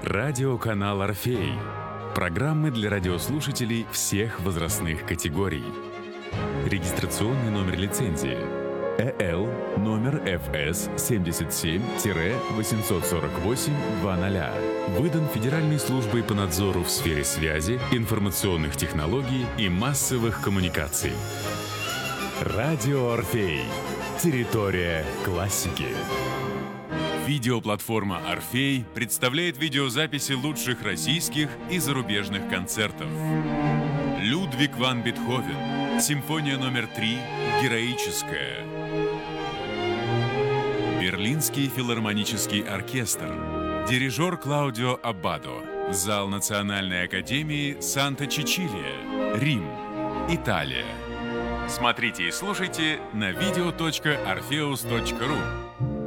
Радиоканал «Орфей». Программы для радиослушателей всех возрастных категорий. Регистрационный номер лицензии ЭЛ номер ФС 77-848-00. Выдан Федеральной службой по надзору в сфере связи, информационных технологий и массовых коммуникаций. Радио «Орфей». Территория классики. Видеоплатформа «Орфей» представляет видеозаписи лучших российских и зарубежных концертов. Людвиг ван Бетховен. Симфония номер 3 «Героическая». Берлинский филармонический оркестр. Дирижер Клаудио Аббадо. Зал Национальной академии Санта-Чичилия. Рим. Италия. Смотрите и слушайте на video.orpheus.ru.